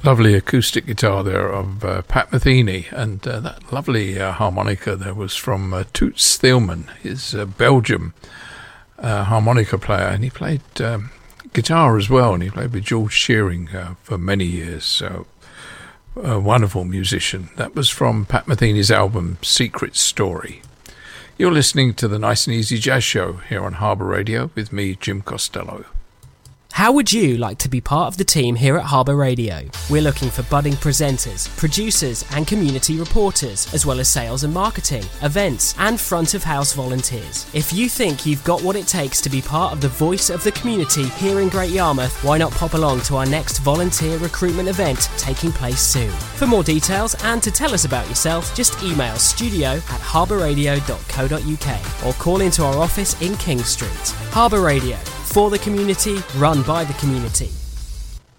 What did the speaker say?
Lovely acoustic guitar there of Pat Metheny, and that lovely harmonica there was from Toots Thielman, his Belgium harmonica player, and he played guitar as well, and he played with George Shearing for many years, so a wonderful musician. That was from Pat Metheny's album Secret Story. You're listening to the Nice and Easy Jazz Show here on Harbour Radio with me, Jim Costello. How would you like to be part of the team here at Harbour Radio? We're looking for budding presenters, producers and community reporters, as well as sales and marketing, events and front of house volunteers. If you think you've got what it takes to be part of the voice of the community here in Great Yarmouth, why not pop along to our next volunteer recruitment event taking place soon? For more details and to tell us about yourself, just email studio@harbourradio.co.uk or call into our office in King Street. Harbour Radio, for the community, run by the community.